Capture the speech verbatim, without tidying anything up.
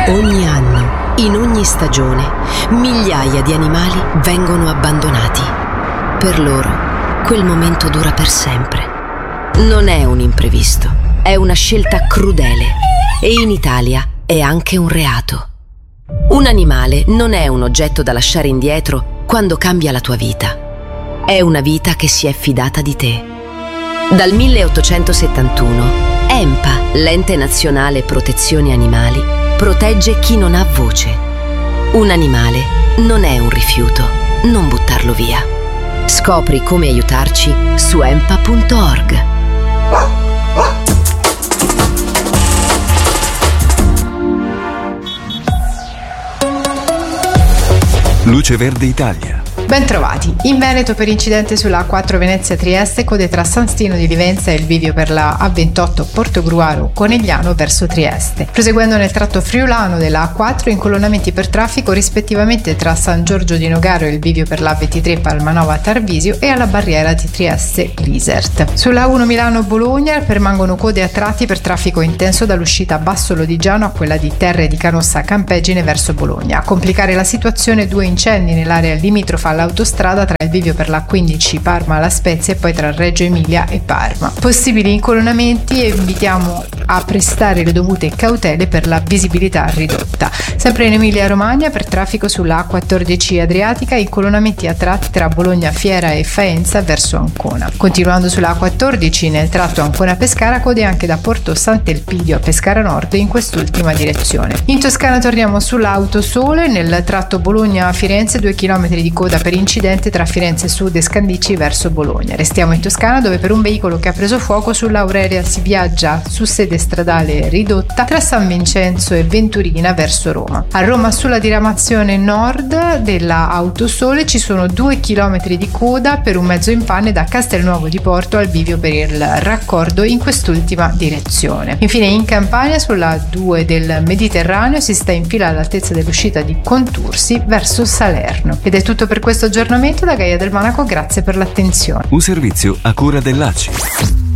Ogni anno, in ogni stagione, migliaia di animali vengono abbandonati. Per loro, quel momento dura per sempre. Non è un imprevisto, è una scelta crudele e in Italia è anche un reato. Un animale non è un oggetto da lasciare indietro quando cambia la tua vita. È una vita che si è fidata di te. Dal milleottocentosettantuno, ENPA, l'Ente Nazionale Protezione Animali, protegge chi non ha voce. Un animale non è un rifiuto, non buttarlo via. Scopri come aiutarci su empa punto org. Luce Verde Italia. Bentrovati. In Veneto per incidente sulla A quattro Venezia-Trieste, code tra San Stino di Livenza e il bivio per la A ventotto Portogruaro-Conegliano verso Trieste. Proseguendo nel tratto friulano della A quattro, incolonnamenti per traffico rispettivamente tra San Giorgio di Nogaro e il bivio per la A ventitré Palmanova-Tarvisio e alla barriera di Trieste-Lisert. Sulla A uno Milano-Bologna permangono code a tratti per traffico intenso dall'uscita Basso Lodigiano a quella di Terre di Canossa-Campeggine verso Bologna. A complicare la situazione due incendi nell'area limitrofa all'autostrada tra il bivio per la quindici Parma-La Spezia e poi tra Reggio Emilia e Parma. Possibili incolonnamenti e invitiamo a prestare le dovute cautele per la visibilità ridotta. Sempre in Emilia Romagna per traffico sulla A quattordici Adriatica, incolonnamenti a tratti tra Bologna Fiera e Faenza verso Ancona. Continuando sulla A quattordici nel tratto Ancona-Pescara, code anche da Porto Sant'Elpidio a Pescara Nord in quest'ultima direzione. In Toscana torniamo sulla Autosole nel tratto Bologna-Firenze, due chilometri di coda per incidente tra Firenze Sud e Scandicci verso Bologna. Restiamo in Toscana dove per un veicolo che ha preso fuoco sull'Aurelia si viaggia su sede stradale ridotta tra San Vincenzo e Venturina verso Roma. A Roma sulla diramazione nord della Autosole ci sono due chilometri di coda per un mezzo in panne da Castelnuovo di Porto al bivio per il raccordo in quest'ultima direzione. Infine in Campania sulla due del Mediterraneo si sta in fila all'altezza dell'uscita di Contursi verso Salerno. Ed è tutto per questo aggiornamento da Gaia del Monaco, grazie per l'attenzione. Un servizio a cura dell'A C I.